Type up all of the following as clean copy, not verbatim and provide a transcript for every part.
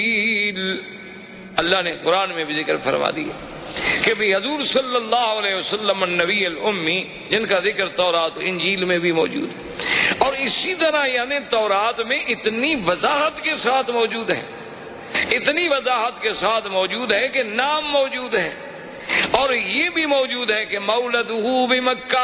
اللہ نے قرآن میں بھی ذکر فرما دیا کہ بھی حضور صلی اللہ علیہ وسلم النبی الامی، جن کا ذکر تورات انجیل میں بھی موجود ہے، اور اسی طرح یعنی تورات میں اتنی وضاحت کے ساتھ موجود ہے، اتنی وضاحت کے ساتھ موجود ہے کہ نام موجود ہے، اور یہ بھی موجود ہے کہ مولدہ بمکہ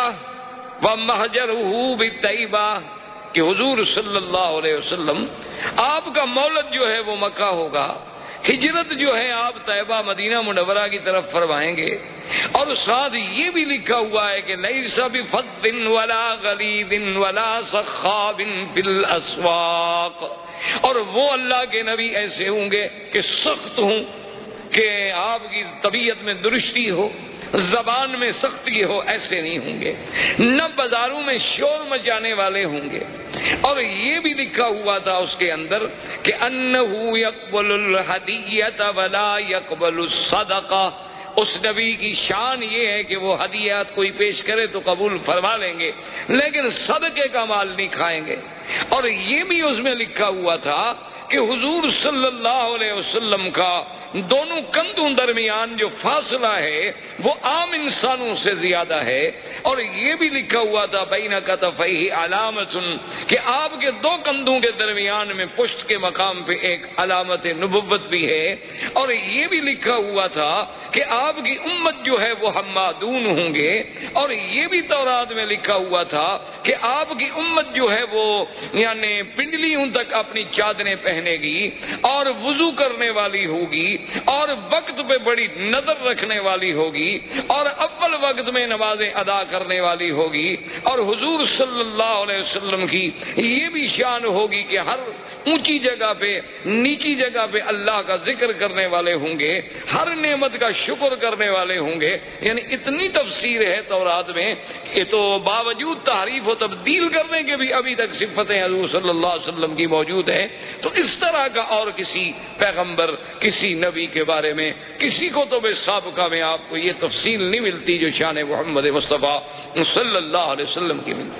ومہجرہ بطیبہ، کہ حضور صلی اللہ علیہ وسلم آپ کا مولد جو ہے وہ مکہ ہوگا، ہجرت جو ہے آپ طیبہ مدینہ منورہ کی طرف فرمائیں گے، اور ساتھ یہ بھی لکھا ہوا ہے کہ لیس بفظ ولا غلیظ ولا سخاب فی الاسواق، اور وہ اللہ کے نبی ایسے ہوں گے کہ سخت ہوں، کہ آپ کی طبیعت میں درستی ہو، زبان میں سختی ہو، ایسے نہیں ہوں گے، نہ بازاروں میں شور مچانے والے ہوں گے، اور یہ بھی لکھا ہوا تھا اس کے اندر کہ انہ یقبل الہدیۃ ولا یقبل الصدقہ، اس نبی کی شان یہ ہے کہ وہ ہدیات کوئی پیش کرے تو قبول فرما لیں گے، لیکن صدقے کا مال نہیں کھائیں گے۔ اور یہ بھی اس میں لکھا ہوا تھا کہ حضور صلی اللہ علیہ وسلم کا دونوں کندھوں درمیان جو فاصلہ ہے وہ عام انسانوں سے زیادہ ہے، اور یہ بھی لکھا ہوا تھا بین کتفیہ علامت، کہ آپ کے دو کندھوں کے درمیان میں پشت کے مقام پہ ایک علامت نبوت بھی ہے، اور یہ بھی لکھا ہوا تھا کہ آپ کی امت جو ہے وہ حمادون ہوں گے، اور یہ بھی تورات میں لکھا ہوا تھا کہ آپ کی امت جو ہے وہ یعنی پنڈلیوں تک اپنی چادریں پہنے گی، اور وضو کرنے والی ہوگی، اور وقت پہ بڑی نظر رکھنے والی ہوگی، اور اول وقت میں نمازیں ادا کرنے والی ہوگی، اور حضور صلی اللہ علیہ وسلم کی یہ بھی شان ہوگی کہ ہر اونچی جگہ پہ نیچی جگہ پہ اللہ کا ذکر کرنے والے ہوں گے، ہر نعمت کا شکر کرنے والے ہوں گے۔ یعنی اتنی تفسیر ہے تورات میں، یہ تو باوجود تحریف و تبدیل کرنے کے بھی ابھی تک صفتیں حضور صلی اللہ علیہ وسلم کی موجود ہیں۔ تو اس طرح کا اور کسی پیغمبر، کسی نبی کے بارے میں کسی کو تو بے سابقہ میں آپ کو یہ تفصیل نہیں ملتی جو شان محمد مصطفیٰ صلی اللہ علیہ وسلم کی ملتی۔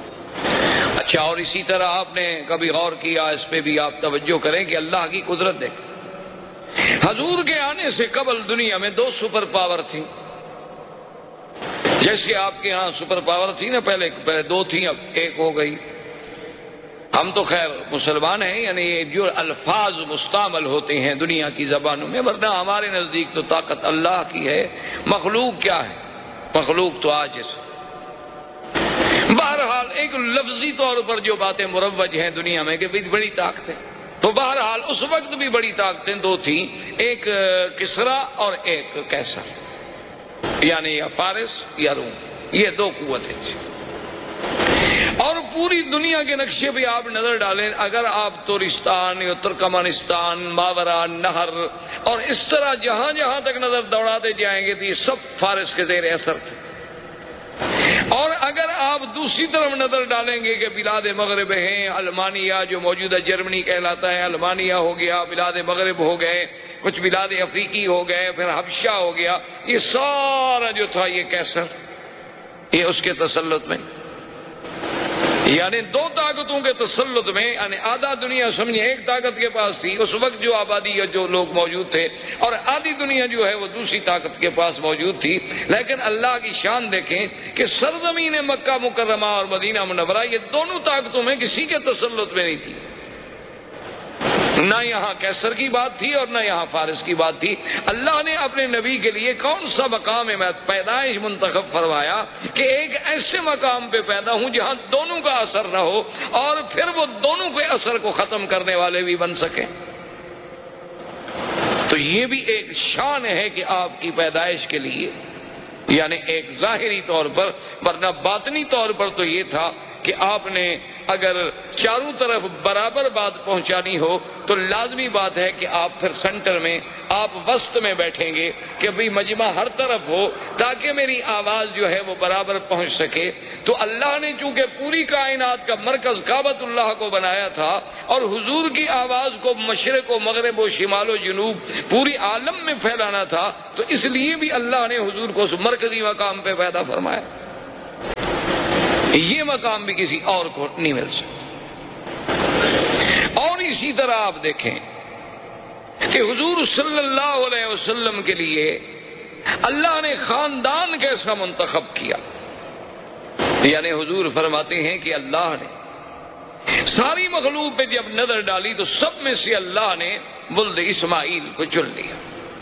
اچھا، اور اسی طرح آپ نے کبھی غور کیا، اس پہ بھی آپ توجہ کریں کہ اللہ کی قدرت دیکھیں، حضور کے آنے سے قبل دنیا میں دو سپر پاور تھیں، جیسے آپ کے ہاں سپر پاور تھی نا، پہلے دو تھیں، اب ایک ہو گئی۔ ہم تو خیر مسلمان ہیں، یعنی جو الفاظ مستعمل ہوتے ہیں دنیا کی زبانوں میں، ورنہ ہمارے نزدیک تو طاقت اللہ کی ہے، مخلوق کیا ہے؟ مخلوق تو عاجز۔ بہرحال ایک لفظی طور پر جو باتیں مروج ہیں دنیا میں کہ بڑی طاقت ہے، تو بہرحال اس وقت بھی بڑی طاقتیں دو تھیں، ایک کسرا اور ایک قیصر، یعنی یا فارس یا روم، یہ دو قوتیں تھیں۔ اور پوری دنیا کے نقشے پہ آپ نظر ڈالیں، اگر آپ ترکستان یا ترکمانستان، ماورا نہر اور اس طرح جہاں جہاں تک نظر دوڑاتے جائیں گے تو یہ سب فارس کے زیر اثر تھے۔ اور اگر آپ دوسری طرف نظر ڈالیں گے کہ بلاد مغرب ہیں، المانیہ جو موجودہ جرمنی کہلاتا ہے، المانیہ ہو گیا، بلاد مغرب ہو گئے، کچھ بلاد افریقی ہو گئے، پھر حبشہ ہو گیا، یہ سارا جو تھا یہ قیصر، یہ اس کے تسلط میں، یعنی دو طاقتوں کے تسلط میں، یعنی آدھا دنیا سمجھے ایک طاقت کے پاس تھی اس وقت جو آبادی یا جو لوگ موجود تھے، اور آدھی دنیا جو ہے وہ دوسری طاقت کے پاس موجود تھی۔ لیکن اللہ کی شان دیکھیں کہ سرزمین مکہ مکرمہ اور مدینہ منورہ یہ دونوں طاقتوں میں کسی کے تسلط میں نہیں تھی، نہ یہاں قیصر کی بات تھی اور نہ یہاں فارس کی بات تھی۔ اللہ نے اپنے نبی کے لیے کون سا مقام پیدائش منتخب فرمایا کہ ایک ایسے مقام پہ پیدا ہوں جہاں دونوں کا اثر نہ ہو، اور پھر وہ دونوں کے اثر کو ختم کرنے والے بھی بن سکیں۔ تو یہ بھی ایک شان ہے کہ آپ کی پیدائش کے لیے، یعنی ایک ظاہری طور پر، ورنہ باطنی طور پر تو یہ تھا کہ آپ نے اگر چاروں طرف برابر بات پہنچانی ہو تو لازمی بات ہے کہ آپ پھر سینٹر میں، آپ وسط میں بیٹھیں گے کہ بھئی مجمع ہر طرف ہو تاکہ میری آواز جو ہے وہ برابر پہنچ سکے۔ تو اللہ نے چونکہ پوری کائنات کا مرکز کعبۃ اللہ کو بنایا تھا، اور حضور کی آواز کو مشرق و مغرب و شمال و جنوب پوری عالم میں پھیلانا تھا، تو اس لیے بھی اللہ نے حضور کو اس مرکزی مقام پہ پیدا فرمایا۔ یہ مقام بھی کسی اور کو نہیں مل سکتا۔ اور اسی طرح آپ دیکھیں کہ حضور صلی اللہ علیہ وسلم کے لیے اللہ نے خاندان کیسا منتخب کیا. یعنی حضور فرماتے ہیں کہ اللہ نے ساری مخلوق پہ جب نظر ڈالی تو سب میں سے اللہ نے ولد اسماعیل کو چن لیا.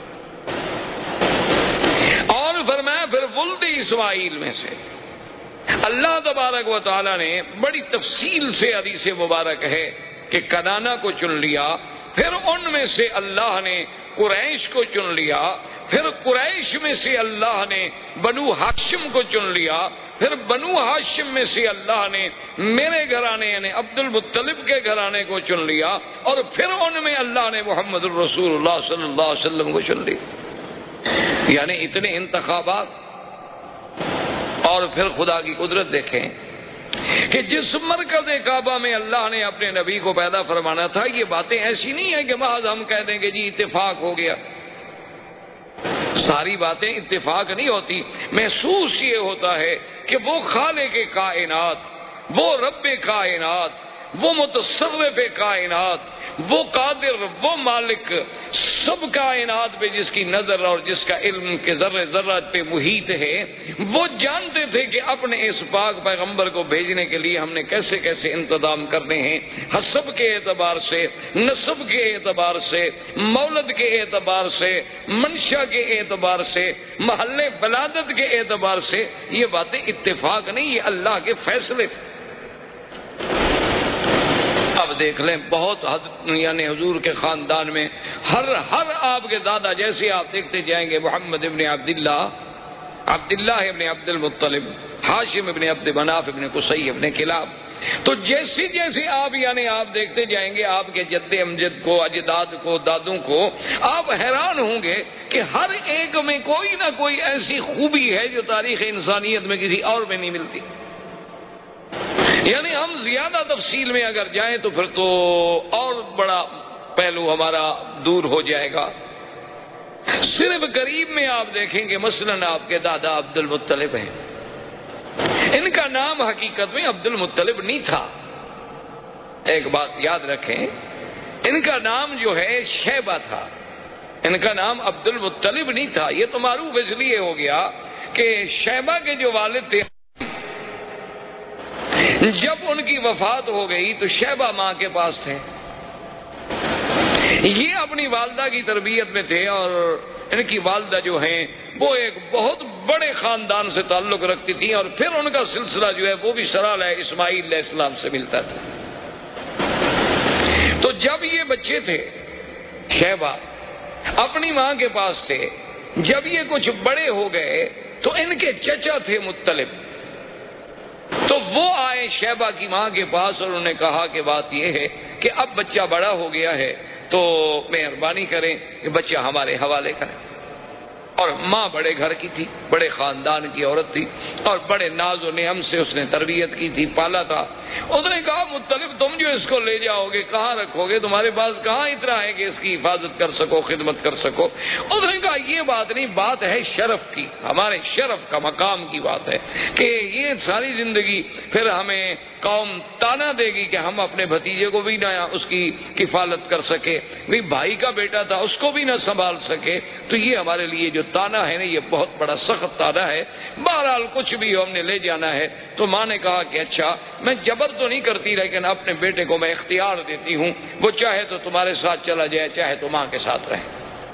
اور فرمایا پھر ولد اسماعیل میں سے اللہ تبارک و تعالی نے بڑی تفصیل سے حدیث مبارک ہے کہ کنانا کو چن لیا. پھر ان میں سے اللہ نے قریش کو چن لیا. پھر قریش میں سے اللہ نے بنو ہاشم کو چن لیا. پھر بنو ہاشم میں سے اللہ نے میرے گھرانے یعنی عبد المطلب کے گھرانے کو چن لیا. اور پھر ان میں اللہ نے محمد الرسول اللہ صلی اللہ علیہ وسلم کو چن لیا. یعنی اتنے انتخابات. اور پھر خدا کی قدرت دیکھیں کہ جس مرکز کعبہ میں اللہ نے اپنے نبی کو پیدا فرمانا تھا، یہ باتیں ایسی نہیں ہیں کہ محض ہم کہہ دیں کہ جی اتفاق ہو گیا. ساری باتیں اتفاق نہیں ہوتی. محسوس یہ ہوتا ہے کہ وہ خالق کائنات، وہ رب کائنات، وہ متصرف کائنات، وہ قادر، وہ مالک سب کائنات پہ جس کی نظر اور جس کا علم کے ذرے ذرات پہ محیط ہے، وہ جانتے تھے کہ اپنے اس پاک پیغمبر کو بھیجنے کے لیے ہم نے کیسے کیسے انتظام کرنے ہیں، حسب کے اعتبار سے، نسب کے اعتبار سے، مولد کے اعتبار سے، منشا کے اعتبار سے، محل ولادت کے اعتبار سے. یہ باتیں اتفاق نہیں، یہ اللہ کے فیصلے تھے. اب دیکھ لیں بہت حد یعنی حضور کے خاندان میں ہر آپ کے دادا جیسے آپ دیکھتے جائیں گے، محمد ابن عبداللہ ابن عبد المطلب، ہاشم ابن عبد مناف ابن قصی ابن کلاب. تو جیسے جیسے آپ یعنی آپ دیکھتے جائیں گے آپ کے جد امجد کو، اجداد کو، دادوں کو، آپ حیران ہوں گے کہ ہر ایک میں کوئی نہ کوئی ایسی خوبی ہے جو تاریخ انسانیت میں کسی اور میں نہیں ملتی. یعنی ہم زیادہ تفصیل میں اگر جائیں تو پھر تو اور بڑا پہلو ہمارا دور ہو جائے گا. صرف قریب میں آپ دیکھیں گے مثلاً آپ کے دادا عبد المطلب ہیں. ان کا نام حقیقت میں عبد المطلب نہیں تھا. ایک بات یاد رکھیں، ان کا نام جو ہے شیبہ تھا. ان کا نام عبد المطلب نہیں تھا. یہ تو معروف اس لیے ہو گیا کہ شیبہ کے جو والد تھے جب ان کی وفات ہو گئی تو شیبہ ماں کے پاس تھے. یہ اپنی والدہ کی تربیت میں تھے اور ان کی والدہ جو ہیں وہ ایک بہت بڑے خاندان سے تعلق رکھتی تھی اور پھر ان کا سلسلہ جو ہے وہ بھی سرال ہے اسماعیل علیہ السلام سے ملتا تھا. تو جب یہ بچے تھے شیبہ اپنی ماں کے پاس تھے. جب یہ کچھ بڑے ہو گئے تو ان کے چچا تھے مطلب، تو وہ آئے شیبہ کی ماں کے پاس اور انہوں نے کہا کہ بات یہ ہے کہ اب بچہ بڑا ہو گیا ہے تو مہربانی کریں کہ بچہ ہمارے حوالے کریں. اور ماں بڑے گھر کی تھی، بڑے خاندان کی عورت تھی اور بڑے ناز و نعم سے اس نے تربیت کی تھی، پالا تھا. اس نے کہا مطلب تم جو اس کو لے جاؤ گے کہاں رکھو گے؟ تمہارے پاس کہاں اتنا ہے کہ اس کی حفاظت کر سکو، خدمت کر سکو؟ اس نے کہا یہ بات نہیں، بات ہے شرف کی، ہمارے شرف کا مقام کی بات ہے کہ یہ ساری زندگی پھر ہمیں قوم تانا دے گی کہ ہم اپنے بھتیجے کو بھی نہ اس کی کفالت کر سکے، بھائی کا بیٹا تھا اس کو بھی نہ سنبھال سکے. تو یہ ہمارے لیے جو تانا ہے نا یہ بہت بڑا سخت تانا ہے. بہرحال کچھ بھی ہم نے لے جانا ہے. تو ماں نے کہا کہ اچھا میں جبر تو نہیں کرتی لیکن اپنے بیٹے کو میں اختیار دیتی ہوں، وہ چاہے تو تمہارے ساتھ چلا جائے چاہے تو ماں کے ساتھ رہے.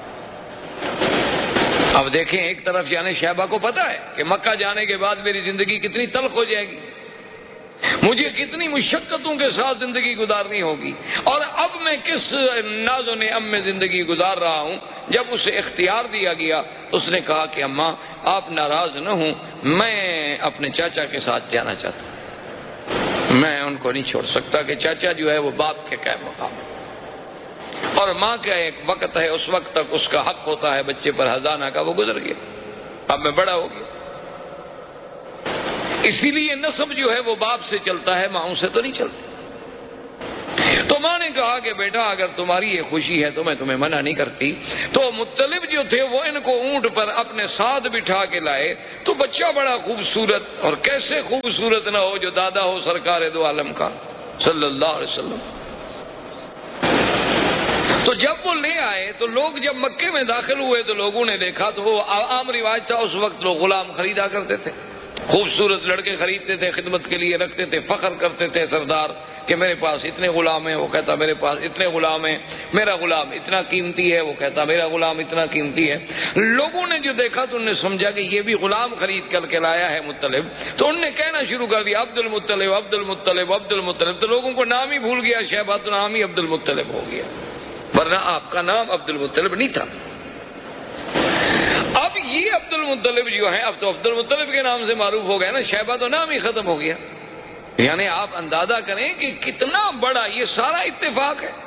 اب دیکھیں ایک طرف یعنی شیبہ کو پتا ہے کہ مکہ جانے کے بعد میری زندگی کتنی تلخ ہو جائے گی، مجھے کتنی مشقتوں کے ساتھ زندگی گزارنی ہوگی، اور اب میں کس ناز و نعم میں زندگی گزار رہا ہوں. جب اسے اختیار دیا گیا اس نے کہا کہ اماں آپ ناراض نہ ہوں، میں اپنے چاچا کے ساتھ جانا چاہتا ہوں، میں ان کو نہیں چھوڑ سکتا کہ چاچا جو ہے وہ باپ کے قائم مقام ہے. اور ماں کا ایک وقت ہے، اس وقت تک اس کا حق ہوتا ہے بچے پر ہزانہ کا، وہ گزر گیا، اب میں بڑا ہو گیا. اسی لیے نسب جو ہے وہ باپ سے چلتا ہے، ماں سے تو نہیں چلتا. تو ماں نے کہا کہ بیٹا اگر تمہاری یہ خوشی ہے تو میں تمہیں منع نہیں کرتی. تو مطلب جو تھے وہ ان کو اونٹ پر اپنے ساتھ بٹھا کے لائے. تو بچہ بڑا خوبصورت، اور کیسے خوبصورت نہ ہو جو دادا ہو سرکار دو عالم کا صلی اللہ علیہ وسلم. تو جب وہ لے آئے تو لوگ جب مکے میں داخل ہوئے تو لوگوں نے دیکھا تو وہ عام رواج تھا اس وقت لوگ غلام خریدا کرتے تھے، خوبصورت لڑکے خریدتے تھے، خدمت کے لیے رکھتے تھے، فخر کرتے تھے سردار کہ میرے پاس اتنے غلام ہیں، وہ کہتا میرے پاس اتنے غلام ہیں، میرا غلام اتنا قیمتی ہے، وہ کہتا میرا غلام اتنا قیمتی ہے۔ لوگوں نے جو دیکھا تو انہوں نے سمجھا کہ یہ بھی غلام خرید کر کے لایا ہے مطلب، تو انہوں نے کہنا شروع کر دیا عبد المطلب عبد المطلب عبد المطلب، تو لوگوں کو نام ہی بھول گیا، شیبہ تو نام ہی عبد المطلب ہو گیا، ورنہ آپ کا نام عبد المطلب نہیں تھا۔ اب یہ عبد المطلب جو ہے اب تو عبد المطلب کے نام سے معروف ہو گیا نا، شیبہ تو نام ہی ختم ہو گیا۔ یعنی آپ اندازہ کریں کہ کتنا بڑا یہ سارا اتفاق ہے۔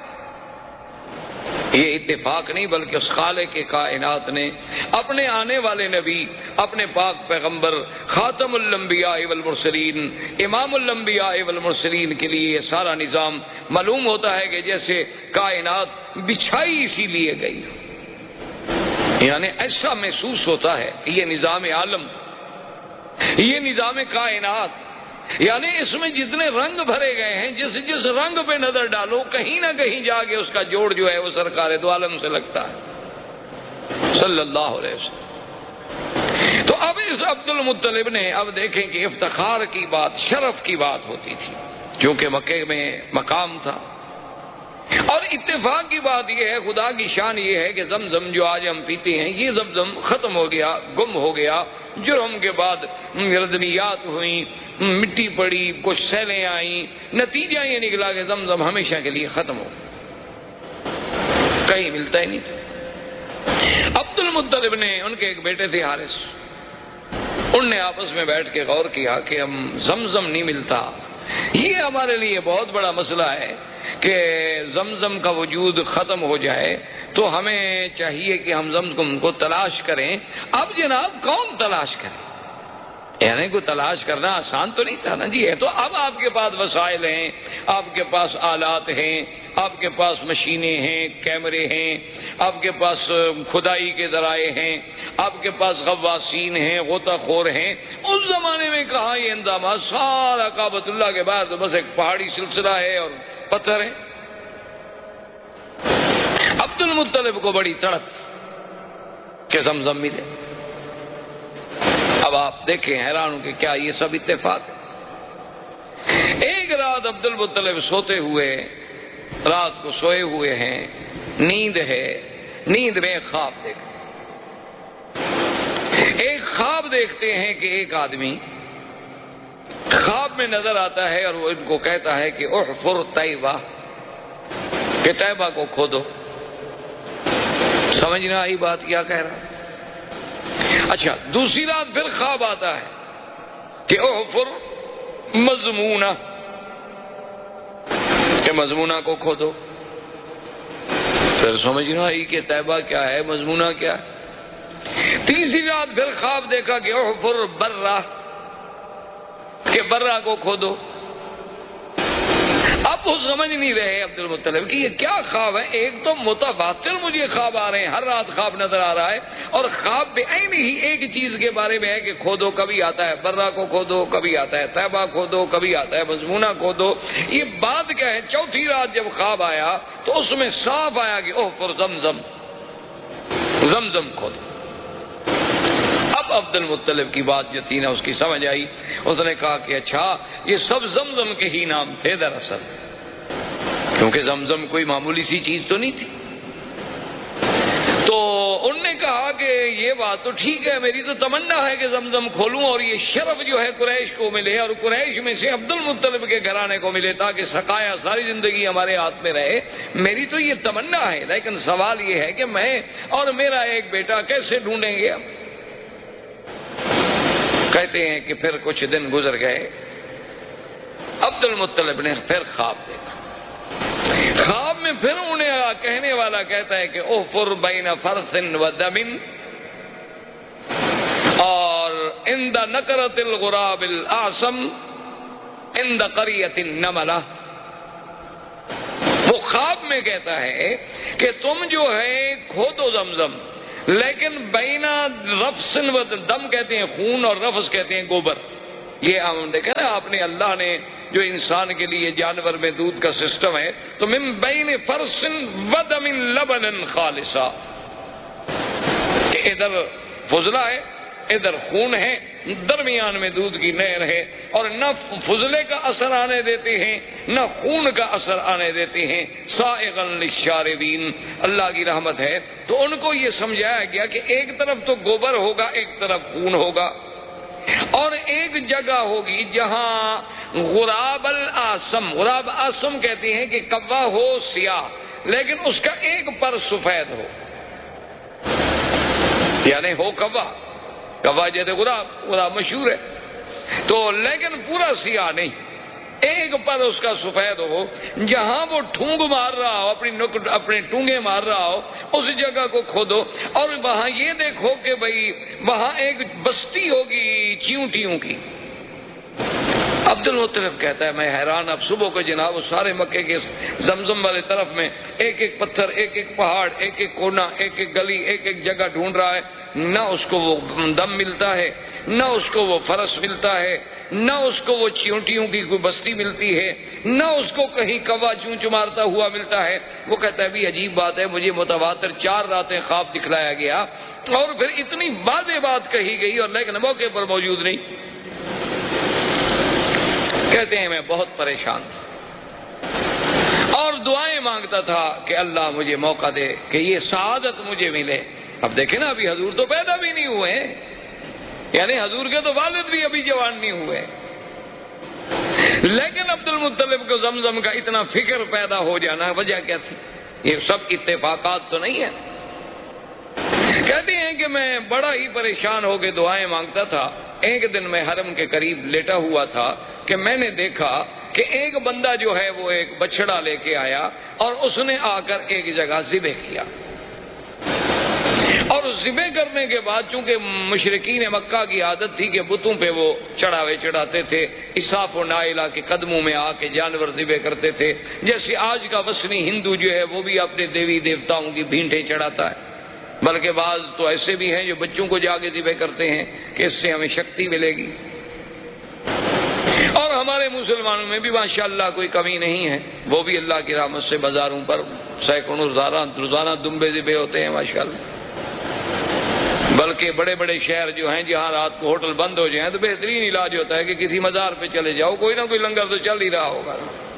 یہ اتفاق نہیں بلکہ اس خالق کائنات نے اپنے آنے والے نبی، اپنے پاک پیغمبر خاتم الانبیاء والمرسلین، امام الانبیاء والمرسلین کے لیے یہ سارا نظام معلوم ہوتا ہے کہ جیسے کائنات بچھائی اسی لیے گئی، یعنی ایسا محسوس ہوتا ہے کہ یہ نظام عالم، یہ نظام کائنات، یعنی اس میں جتنے رنگ بھرے گئے ہیں، جس رنگ پہ نظر ڈالو کہیں نہ کہیں جا کے اس کا جوڑ جو ہے وہ سرکار دو عالم سے لگتا ہے صلی اللہ علیہ وسلم۔ تو اب اس عبد المطلب نے اب دیکھیں کہ افتخار کی بات، شرف کی بات ہوتی تھی، کیونکہ مکے میں مقام تھا۔ اور اتفاق کی بات یہ ہے، خدا کی شان یہ ہے کہ زمزم جو آج ہم پیتے ہیں یہ زمزم ختم ہو گیا، گم ہو گیا، جرم کے بعد ردمیات ہوئیں، مٹی پڑی، کچھ سیلیں آئیں، نتیجہ یہ نکلا کہ زمزم ہمیشہ کے لیے ختم ہو، کہیں ملتا ہی نہیں تھا۔ عبد المطلب نے، ان کے ایک بیٹے تھے حارث، ان نے آپس میں بیٹھ کے غور کیا کہ ہم زمزم نہیں ملتا، یہ ہمارے لیے بہت بڑا مسئلہ ہے کہ زمزم کا وجود ختم ہو جائے، تو ہمیں چاہیے کہ ہم زمزم کو تلاش کریں۔ اب جناب کون تلاش کرے؟ یعنی کو تلاش کرنا آسان تو نہیں تھا نا جی۔ ہے تو اب آپ کے پاس وسائل ہیں، آپ کے پاس آلات ہیں، آپ کے پاس مشینیں ہیں، کیمرے ہیں، آپ کے پاس کھدائی کے ذرائع ہیں، آپ کے پاس غواصین ہیں، غوطہ خور ہیں۔ اس زمانے میں کہاں یہ انتظامات، سارا کعبۃ اللہ کے بعد بس ایک پہاڑی سلسلہ ہے اور پتھر ہے۔ عبد المطلب کو بڑی تڑپ کہ زمزم ملے۔ اب آپ دیکھیں، حیران ہوں کہ کیا یہ سب اتفاق ہے؟ ایک رات عبد المطلب سوتے ہوئے، رات کو سوئے ہوئے ہیں، نیند ہے، نیند میں خواب دیکھتے، ایک خواب دیکھتے ہیں کہ ایک آدمی خواب میں نظر آتا ہے اور وہ ان کو کہتا ہے کہ احفر طیبہ، کہ طیبہ کو کھودو۔ سمجھ نہ آئی بات کیا کہہ رہا ہے؟ اچھا، دوسری رات پھر خواب آتا ہے کہ احفر مضمونہ، کہ مضمونہ کو کھودو۔ پھر سمجھ نہ آئی کہ طیبہ کیا ہے، مضمونہ کیا ہے۔ تیسری رات پھر خواب دیکھا کہ احفر برہ، کہ برہ کو کھودو۔ اب وہ سمجھ نہیں رہے عبد المطلب کہ یہ کیا خواب ہے، ایک تو متواتر مجھے خواب آ رہے ہیں، ہر رات خواب نظر آ رہا ہے، اور خواب بعین ہی ایک چیز کے بارے میں ہے کہ کھودو، کبھی آتا ہے برہ کو کھودو، کبھی آتا ہے طیبہ کھودو، کبھی آتا ہے مضمونہ کھودو۔ یہ بات کیا ہے؟ چوتھی رات جب خواب آیا تو اس میں صاف آیا کہ احفر زمزم، زمزم کھودو۔ اب عبد المطلب کی بات جو تھی نا اس کی سمجھ آئی، اس نے کہا کہ اچھا یہ سب زمزم کے ہی نام تھے دراصل، کیونکہ زمزم کوئی معمولی سی چیز تو نہیں تھی۔ تو انہوں نے کہا کہ یہ بات تو ٹھیک ہے، میری تو تمنا ہے کہ زمزم کھولوں اور یہ شرف جو ہے قریش کو ملے، اور قریش میں سے عبد المطلب کے گھرانے کو ملے، تاکہ سقایا ساری زندگی ہمارے ہاتھ میں رہے۔ میری تو یہ تمنا ہے، لیکن سوال یہ ہے کہ میں اور میرا ایک بیٹا کیسے ڈھونڈیں گے؟ اب کہتے ہیں کہ پھر کچھ دن گزر گئے، عبد المطلب نے پھر خواب دیکھا۔ خواب میں پھر انہیں کہنے والا کہتا ہے کہ احفر بین فرث و دم اور عند نکرۃ الغراب الاعصم عند قریۃ النملہ۔ وہ خواب میں کہتا ہے کہ تم جو ہے کھودو زمزم، لیکن بینا رفس و دم کہتے ہیں خون اور رفس کہتے ہیں گوبر، یہ ہم دیکھیں نا آپ نے، اللہ نے جو انسان کے لیے جانور میں دودھ کا سسٹم ہے، تو من بین فرس ودم لبن خالصا، کہ ادھر فضلہ ہے، ادھر خون ہے، درمیان میں دودھ کی نہر ہے، اور نہ فضلے کا اثر آنے دیتے ہیں نہ خون کا اثر آنے دیتے ہیں، سائغا للشاربین، اللہ کی رحمت ہے۔ تو ان کو یہ سمجھایا گیا کہ ایک طرف تو گوبر ہوگا، ایک طرف خون ہوگا، اور ایک جگہ ہوگی جہاں غراب الاسم، غراب آسم کہتے ہیں کہ کوا ہو سیاہ لیکن اس کا ایک پر سفید ہو، یعنی ہو کوا جیسے غراب مشہور ہے، تو لیکن پورا سیاہ نہیں، ایک پر اس کا سفید ہو، جہاں وہ ٹھونگ مار رہا ہو، اپنے ٹونگے مار رہا ہو، اس جگہ کو کھودو، اور وہاں یہ دیکھو کہ بھئی وہاں ایک بستی ہوگی چیونٹیوں کی۔ عبد المطلب کہتا ہے میں حیران، اب صبح کو جناب وہ سارے مکے کے زمزم والے طرف میں ایک ایک پتھر، ایک ایک پہاڑ، ایک ایک کونا، ایک ایک گلی، ایک ایک جگہ ڈھونڈ رہا ہے، نہ اس کو وہ دم ملتا ہے، نہ اس کو وہ فرس ملتا ہے، نہ اس کو وہ چیونٹیوں کی کوئی بستی ملتی ہے، نہ اس کو کہیں کوا چونچ مارتا ہوا ملتا ہے۔ وہ کہتا ہے بھی عجیب بات ہے، مجھے متواتر 4 راتیں خواب دکھلایا گیا اور پھر اتنی واضح بات کہی گئی اور لیکن موقع پر موجود نہیں۔ کہتے ہیں میں بہت پریشان تھا اور دعائیں مانگتا تھا کہ اللہ مجھے موقع دے کہ یہ سعادت مجھے ملے۔ اب دیکھیں نا، ابھی حضور تو پیدا بھی نہیں ہوئے، یعنی حضور کے تو والد بھی ابھی جوان نہیں ہوئے، لیکن عبد المطلب کو زمزم کا اتنا فکر پیدا ہو جانا وجہ کیا تھی؟ یہ سب اتفاقات تو نہیں ہے۔ کہتے ہیں کہ میں بڑا ہی پریشان ہو کے دعائیں مانگتا تھا۔ ایک دن میں حرم کے قریب لیٹا ہوا تھا کہ میں نے دیکھا کہ ایک بندہ جو ہے وہ ایک بچڑا لے کے آیا اور اس نے آ کر ایک جگہ ذبح کیا، اور ذبح کرنے کے بعد چونکہ مشرکین مکہ کی عادت تھی کہ بتوں پہ وہ چڑھاوے چڑھاتے تھے، اسحاق و نائلہ کے قدموں میں آ کے جانور ذبح کرتے تھے، جیسے آج کا وثنی ہندو جو ہے وہ بھی اپنے دیوی دیوتاؤں کی بھینٹیں چڑھاتا ہے، بلکہ بعض تو ایسے بھی ہیں جو بچوں کو جا کے ذبح کرتے ہیں کہ اس سے ہمیں شکتی ملے گی۔ اور ہمارے مسلمانوں میں بھی ماشاءاللہ کوئی کمی نہیں ہے، وہ بھی اللہ کی رحمت سے بازاروں پر سینکڑوں روزانہ دمبے ذبح ہوتے ہیں ماشاءاللہ۔ بلکہ بڑے بڑے شہر جو ہیں جہاں رات کو ہوٹل بند ہو جائیں تو بہترین علاج ہوتا ہے کہ کسی مزار پہ چلے جاؤ، کوئی نہ کوئی لنگر تو چل ہی رہا ہوگا۔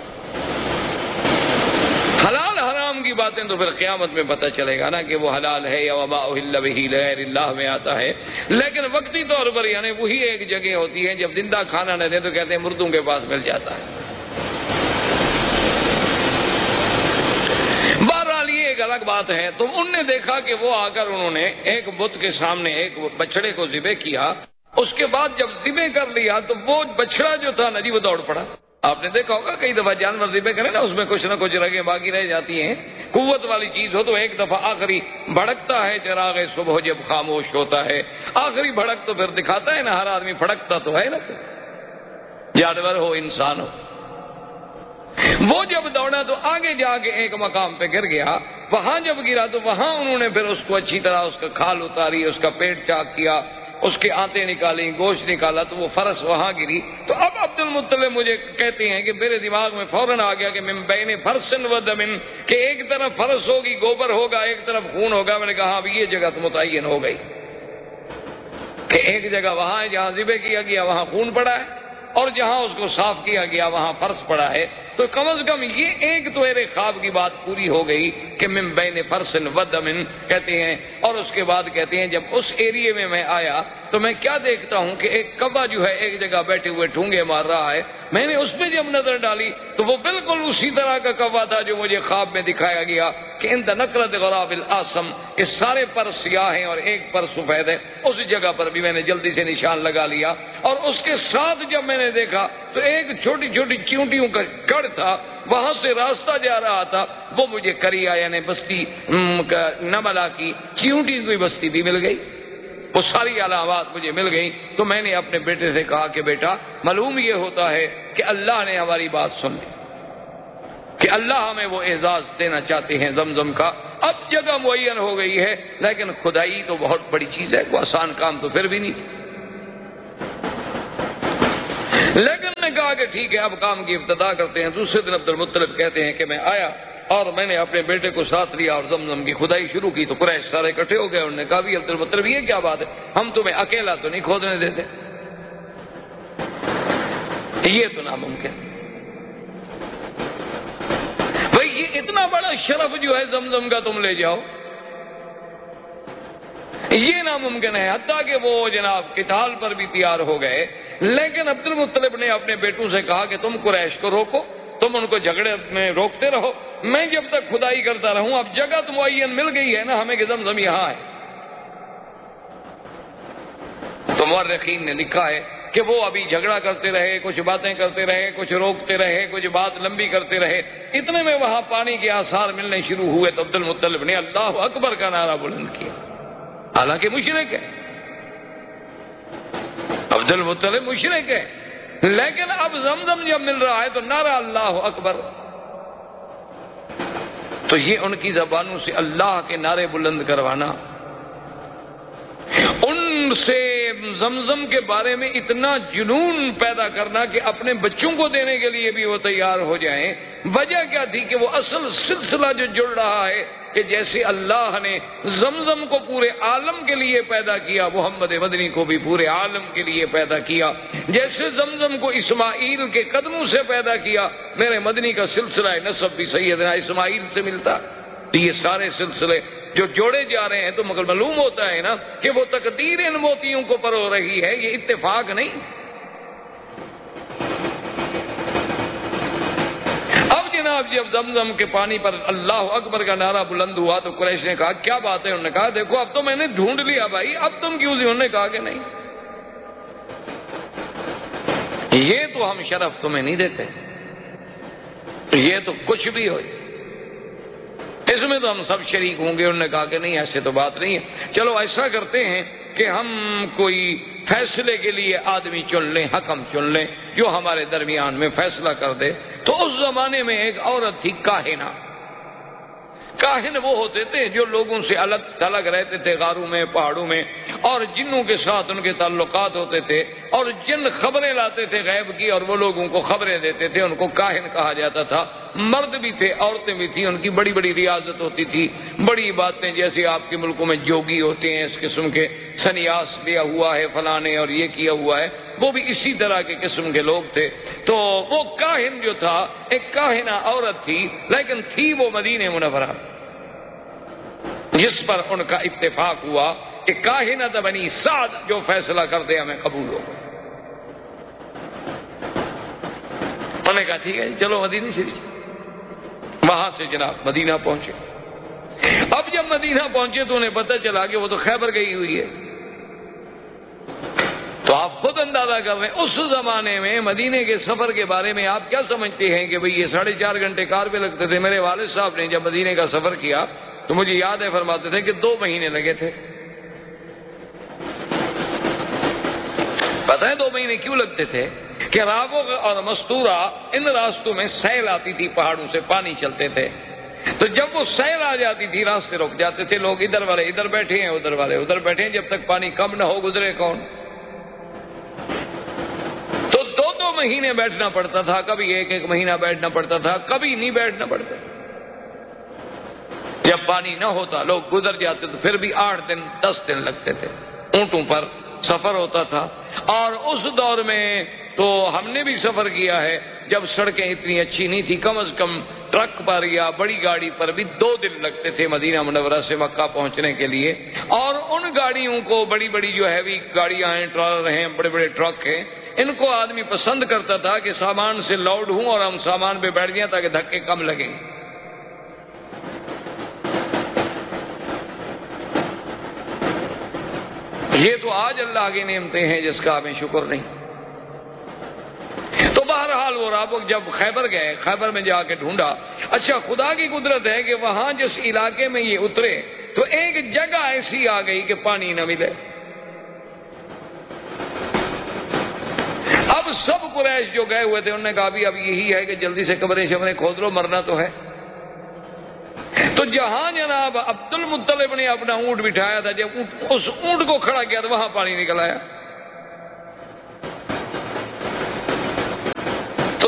حلال حرام کی باتیں تو پھر قیامت میں پتہ چلے گا نا کہ وہ حلال ہے یا وما اہل بہ لغیر اللہ میں آتا ہے، لیکن وقتی طور پر یعنی وہی ایک جگہ ہوتی ہے، جب زندہ کھانا نہ دیں تو کہتے ہیں مردوں کے پاس مل جاتا ہے۔ بہرحال یہ ایک الگ بات ہے۔ تو ان نے دیکھا کہ وہ آ کر انہوں نے ایک بت کے سامنے ایک بچڑے کو ذبح کیا، اس کے بعد جب ذبح کر لیا تو وہ بچڑا جو تھا نا جی وہ دوڑ پڑا۔ آپ نے دیکھا ہوگا کئی دفعہ جانور ذبح کرے نا اس میں کچھ نہ کچھ رگیں باقی رہ جاتی ہیں، قوت والی چیز ہو تو ایک دفعہ آخری بھڑکتا ہے چراغ صبح جب خاموش ہوتا ہے، آخری بھڑک تو پھر دکھاتا ہے نا، ہر آدمی بھڑکتا تو ہے نا، جانور ہو انسان ہو۔ وہ جب دوڑا تو آگے جا کے ایک مقام پہ گر گیا، وہاں جب گرا تو وہاں انہوں نے پھر اس کو اچھی طرح اس کا کھال اتاری، اس کا پیٹ چاک کیا، اس کے آنتیں نکالی، گوشت نکالا، تو وہ فرس وہاں گری۔ تو اب عبد المطلب مجھے کہتے ہیں کہ میرے دماغ میں فوراً آ گیا کہ من بین فرس و دم، کہ ایک طرف فرس ہوگی گوبر ہوگا، ایک طرف خون ہوگا۔ میں نے کہا اب یہ جگہ تو متعین ہو گئی کہ ایک جگہ وہاں ہے جہاں ذبح کیا گیا وہاں خون پڑا ہے، اور جہاں اس کو صاف کیا گیا وہاں فرس پڑا ہے۔ تو کم از کم یہ ایک تو میرے خواب کی بات پوری ہو گئی کہ من بین فرس و دم کہتے ہیں۔ اور اس کے بعد کہتے ہیں جب اس ایریے میں آیا تو میں کیا دیکھتا ہوں کہ ایک کوا جو ہے ایک جگہ بیٹھے ہوئے ٹھونگے مار رہا ہے۔ میں نے اس پہ جب نظر ڈالی تو وہ بالکل اسی طرح کا کوا تھا جو مجھے خواب میں دکھایا گیا کہ عند نقرۃ غراب الاسم، کہ سارے پر سیاہ ہیں اور ایک پر سفید ہے۔ اس جگہ پر بھی میں نے جلدی سے نشان لگا لیا، اور اس کے ساتھ جب میں نے دیکھا تو ایک چھوٹی چھوٹی چیونٹیوں کا کڑ تھا، وہاں سے راستہ جا رہا تھا، وہ مجھے کریا یعنی بستی نملا کی چیونٹی کوئی بستی بھی مل گئی، وہ ساری علامات مجھے مل گئی۔ تو میں نے اپنے بیٹے سے کہا کہ بیٹا معلوم یہ ہوتا ہے کہ اللہ نے ہماری بات سن لی، کہ اللہ ہمیں وہ اعزاز دینا چاہتے ہیں زمزم کا۔ اب جگہ معین ہو گئی ہے، لیکن خدائی تو بہت بڑی چیز ہے، کوئی آسان کام تو پھر بھی نہیں تھا۔ لیکن نے کہا کہ ٹھیک ہے اب کام کی ابتدا کرتے ہیں۔ دوسرے دن عبد المطلب کہتے ہیں کہ میں آیا اور میں نے اپنے بیٹے کو ساتھ لیا اور زمزم کی کھدائی شروع کی تو قریش سارے اکٹھے ہو گئے۔ انہوں نے کہا بھی عبد المطلب یہ کیا بات ہے، ہم تمہیں اکیلا تو نہیں کھودنے دیتے، یہ تو ناممکن۔ بھائی یہ اتنا بڑا شرف جو ہے زمزم کا تم لے جاؤ، یہ ناممکن ہے۔ حتیٰ کہ وہ جناب قتال پر بھی تیار ہو گئے، لیکن عبد المطلب نے اپنے بیٹوں سے کہا کہ تم قریش کو روکو، تم ان کو جھگڑے میں روکتے رہو، میں جب تک کھدائی کرتا رہوں۔ اب جگہ تو معین مل گئی ہے نا ہمیں کہ زمزم یہاں ہے۔ تو مورخین نے لکھا ہے کہ وہ ابھی جھگڑا کرتے رہے، کچھ باتیں کرتے رہے، کچھ روکتے رہے، کچھ بات لمبی کرتے رہے، اتنے میں وہاں پانی کے آثار ملنے شروع ہوئے تو عبد المطلب نے اللہ اکبر کا نعرہ بلند کیا، حالانکہ مشرک ہے، عبد المطلب مشرک ہے، لیکن اب زمزم جب مل رہا ہے تو نعرہ اللہ اکبر۔ تو یہ ان کی زبانوں سے اللہ کے نعرے بلند کروانا، ان سے زمزم کے بارے میں اتنا جنون پیدا کرنا کہ اپنے بچوں کو دینے کے لیے بھی وہ تیار ہو جائیں۔ وجہ کیا تھی کہ وہ اصل سلسلہ جو جڑ رہا ہے کہ جیسے اللہ نے زمزم کو پورے عالم کے لیے پیدا کیا، محمد مدنی کو بھی پورے عالم کے لیے پیدا کیا، جیسے زمزم کو اسماعیل کے قدموں سے پیدا کیا، میرے مدنی کا سلسلہ نسب بھی سیدنا اسماعیل سے ملتا۔ تو یہ سارے سلسلے جو جوڑے جا رہے ہیں تو مگر معلوم ہوتا ہے نا کہ وہ تقدیر ان موتیوں کو پرو رہی ہے، یہ اتفاق نہیں۔ اب جناب جب زمزم کے پانی پر اللہ اکبر کا نعرہ بلند ہوا تو قریش نے کہا کیا بات ہے؟ انہوں نے کہا دیکھو اب تو میں نے ڈھونڈ لیا بھائی، اب تم کیوں؟ انہوں نے کہا کہ نہیں، یہ تو ہم شرف تمہیں نہیں دیتے، یہ تو کچھ بھی ہو اس میں تو ہم سب شریک ہوں گے۔ انہوں نے کہا کہ نہیں ایسے تو بات نہیں ہے، چلو ایسا کرتے ہیں کہ ہم کوئی فیصلے کے لیے آدمی چن لیں، حکم چن لیں جو ہمارے درمیان میں فیصلہ کر دے۔ تو اس زمانے میں ایک عورت تھی کاہنہ۔ کاہن وہ ہوتے تھے جو لوگوں سے الگ تھلگ رہتے تھے، غاروں میں، پہاڑوں میں، اور جنوں کے ساتھ ان کے تعلقات ہوتے تھے، اور جن خبریں لاتے تھے غیب کی اور وہ لوگوں کو خبریں دیتے تھے، ان کو کاہن کہا جاتا تھا۔ مرد بھی تھے، عورتیں بھی تھیں، ان کی بڑی بڑی ریاضت ہوتی تھی، بڑی باتیں جیسے آپ کے ملکوں میں جوگی ہوتے ہیں اس قسم کے، سنیاس لیا ہوا ہے فلاں نے اور یہ کیا ہوا ہے، وہ بھی اسی طرح کے قسم کے لوگ تھے۔ تو وہ کاہن جو تھا ایک کاہنہ عورت تھی، لیکن تھی وہ مدینہ منورہ، جس پر ان کا اتفاق ہوا کہ کاہنہ بنی سعد جو فیصلہ کر دے ہمیں قبول ہوگا۔ انہوں نے کہا ٹھیک ہے چلو مدینہ شریف۔ وہاں سے جناب مدینہ پہنچے۔ اب جب مدینہ پہنچے تو انہیں پتہ چلا کہ وہ تو خیبر گئی ہوئی ہے۔ تو آپ خود اندازہ کر رہے ہیں اس زمانے میں مدینے کے سفر کے بارے میں آپ کیا سمجھتے ہیں کہ بھئی یہ 4.5 گھنٹے کار پہ لگتے تھے۔ میرے والد صاحب نے جب مدینے کا سفر کیا تو مجھے یاد ہے فرماتے تھے کہ 2 مہینے لگے تھے۔ پتہ ہے 2 مہینے کیوں لگتے تھے؟ کہ راوغ اور مستورہ ان راستوں میں سیل آتی تھی، پہاڑوں سے پانی چلتے تھے، تو جب وہ سیل آ جاتی تھی راستے رک جاتے تھے، لوگ ادھر والے ادھر بیٹھے ہیں، ادھر والے ادھر بیٹھے ہیں، جب تک پانی کم نہ ہو گزرے کون؟ تو 2 مہینے بیٹھنا پڑتا تھا، کبھی 1 مہینہ بیٹھنا پڑتا تھا، کبھی نہیں بیٹھنا پڑتا۔ جب پانی نہ ہوتا لوگ گزر جاتے تو پھر بھی 8 دن 10 دن لگتے تھے، اونٹوں پر سفر ہوتا تھا۔ اور اس دور میں تو ہم نے بھی سفر کیا ہے جب سڑکیں اتنی اچھی نہیں تھی، کم از کم ٹرک پر یا بڑی گاڑی پر بھی 2 دن لگتے تھے مدینہ منورہ سے مکہ پہنچنے کے لیے۔ اور ان گاڑیوں کو بڑی بڑی جو ہیوی گاڑیاں ہیں، ٹرالر ہیں، بڑے بڑے ٹرک ہیں، ان کو آدمی پسند کرتا تھا کہ سامان سے لوڈ ہوں اور ہم سامان پہ بیٹھ جائیں تاکہ دھکے کم لگیں۔ یہ تو آج اللہ کی نعمتیں ہیں جس کا ہمیں شکر نہیں۔ تو بہرحال وہ رابق جب خیبر گئے، خیبر میں جا کے ڈھونڈا۔ اچھا خدا کی قدرت ہے کہ وہاں جس علاقے میں یہ اترے تو ایک جگہ ایسی آ گئی کہ پانی نہ ملے۔ اب سب قریش جو گئے ہوئے تھے انہوں نے کہا بھی اب یہی ہے کہ جلدی سے قبریں شبریں کھود لو، مرنا تو ہے۔ تو جہاں جناب عبد المطلب نے اپنا اونٹ بٹھایا تھا، جب اس اونٹ کو کھڑا کیا تو وہاں پانی نکل آیا۔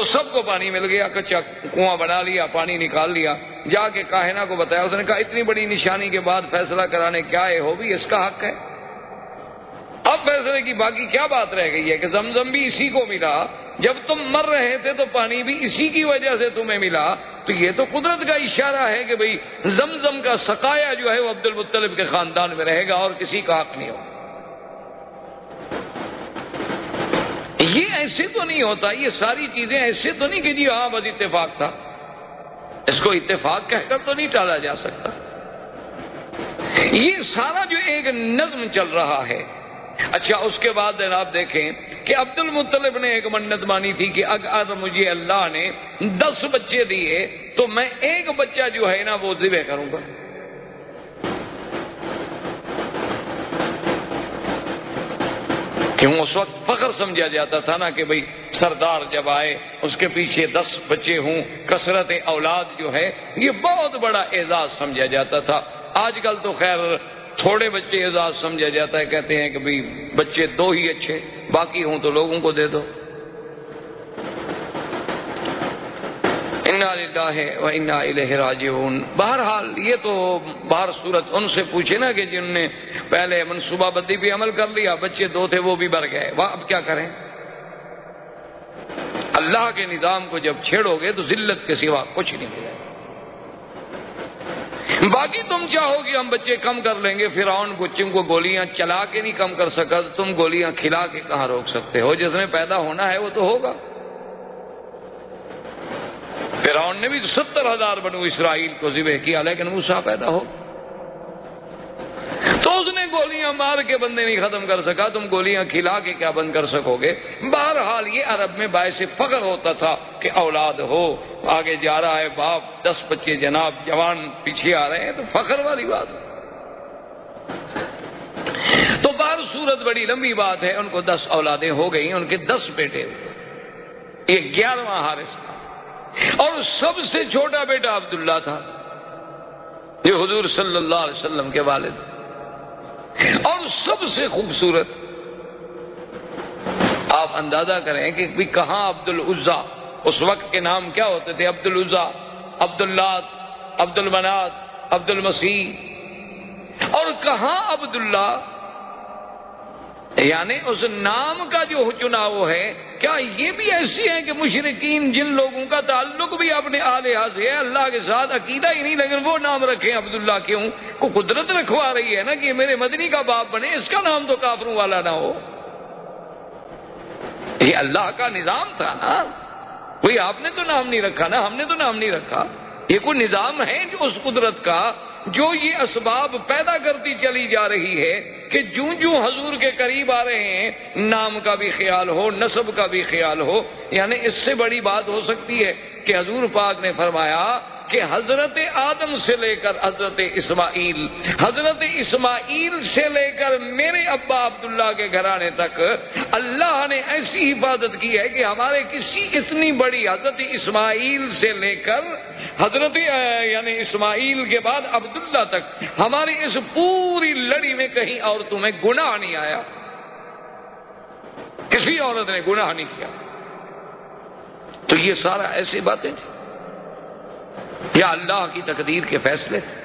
سب کو پانی مل گیا، کچا کنواں بنا لیا، پانی نکال لیا، جا کے کاہنہ کو بتایا، اس نے کہا اتنی بڑی نشانی کے بعد فیصلہ کرانے کیا ہے، ہو بھی اس کا حق ہے۔ اب فیصلے کی باقی کیا بات رہ گئی ہے کہ زمزم بھی اسی کو ملا، جب تم مر رہے تھے تو پانی بھی اسی کی وجہ سے تمہیں ملا، تو یہ تو قدرت کا اشارہ ہے کہ بھئی زمزم کا سقایا جو ہے وہ عبد المطلب کے خاندان میں رہے گا اور کسی کا حق نہیں ہوگا۔ یہ ایسے تو نہیں ہوتا، یہ ساری چیزیں ایسے تو نہیں کہ جی ہاں بس اتفاق تھا، اس کو اتفاق کہہ کر تو نہیں ٹالا جا سکتا۔ یہ سارا جو ایک نظم چل رہا ہے۔ اچھا اس کے بعد جناب دیکھیں کہ عبد المطلب نے ایک منت مانی تھی کہ اگر مجھے اللہ نے 10 بچے دیے تو میں ایک بچہ جو ہے نا وہ ذبح کروں گا۔ کیوں اس وقت فخر سمجھا جاتا تھا نا کہ بھئی سردار جب آئے اس کے پیچھے 10 بچے ہوں، کثرت اولاد جو ہے یہ بہت بڑا اعزاز سمجھا جاتا تھا۔ آج کل تو خیر تھوڑے بچے اعزاز سمجھا جاتا ہے، کہتے ہیں کہ بھئی بچے 2 ہی اچھے، باقی ہوں تو لوگوں کو دے دو۔ انا للہ و انا الیہ راجعون۔ بہرحال یہ تو باہر صورت ان سے پوچھے نا کہ جن نے پہلے منصوبہ بندی پہ عمل کر لیا، بچے 2 تھے وہ بھی مر گئے، اب کیا کریں؟ اللہ کے نظام کو جب چھیڑو گے تو ذلت کے سوا کچھ نہیں ملے۔ باقی تم چاہو کہ ہم بچے کم کر لیں گے، فرعون بچوں کو گولیاں چلا کے نہیں کم کر سکا، تم گولیاں کھلا کے کہاں روک سکتے ہو؟ جس نے پیدا ہونا ہے وہ تو ہوگا۔ فرعون نے بھی 70,000 بنو اسرائیل کو ذبح کیا لیکن موسیٰ پیدا ہو، تو اس نے گولیاں مار کے بندے نہیں ختم کر سکا، تم گولیاں کھلا کے کیا بند کر سکو گے؟ بہرحال یہ عرب میں باعث فخر ہوتا تھا کہ اولاد ہو، آگے جا رہا ہے باپ، 10 بچے جناب جوان پیچھے آ رہے ہیں، تو فخر والی بات ہے۔ تو بہر صورت بڑی لمبی بات ہے، ان کو 10 اولادیں ہو گئیں، ان کے 10 بیٹے ہوئے، یہ 11واں حارث تھا، اور سب سے چھوٹا بیٹا عبداللہ تھا جو حضور صلی اللہ علیہ وسلم کے والد، اور سب سے خوبصورت۔ آپ اندازہ کریں کہ بھی کہاں عبد العزیٰ، اس وقت کے نام کیا ہوتے تھے؟ عبد العزیٰ، عبد اللات، عبد المنات، عبد المسیح، اور کہاں عبداللہ، یعنی اس نام کا جو چناؤ ہے، کیا یہ بھی ایسی ہے کہ مشرکین جن لوگوں کا تعلق بھی اپنے آلہہ سے ہے، اللہ کے ساتھ عقیدہ ہی نہیں، لیکن وہ نام رکھیں عبداللہ؟ کیوں؟ کو قدرت رکھوا رہی ہے نا کہ میرے مدنی کا باپ بنے، اس کا نام تو کافروں والا نہ ہو۔ یہ اللہ کا نظام تھا نا، کوئی آپ نے تو نام نہیں رکھا نا، ہم نے تو نام نہیں رکھا، یہ کوئی نظام ہے جو اس قدرت کا جو یہ اسباب پیدا کرتی چلی جا رہی ہے کہ جوں حضور کے قریب آ رہے ہیں نام کا بھی خیال ہو، نسب کا بھی خیال ہو۔ یعنی اس سے بڑی بات ہو سکتی ہے کہ حضور پاک نے فرمایا کہ حضرت آدم سے لے کر حضرت اسماعیل سے لے کر میرے ابا عبداللہ کے گھرانے تک اللہ نے ایسی حفاظت کی ہے کہ ہمارے کسی اتنی بڑی حضرت اسماعیل سے لے کر حضرت یعنی اسماعیل کے بعد عبداللہ تک ہماری اس پوری لڑی میں کہیں عورتوں میں گناہ نہیں آیا، کسی عورت نے گناہ نہیں کیا۔ تو یہ سارا ایسی باتیں تھیں یا اللہ کی تقدیر کے فیصلے تھے۔